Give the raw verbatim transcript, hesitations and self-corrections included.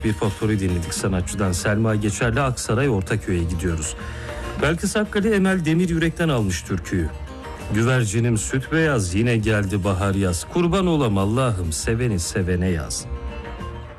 Bir Potpourri dinledik sanatçıdan. Selma Geçer'le Aksaray Ortaköy'e gidiyoruz. Belkıs Akkale Emel Demiryürek'ten almış türküyü. Güvercinim süt beyaz, yine geldi bahar yaz. Kurban olam Allah'ım, seveni sevene yaz.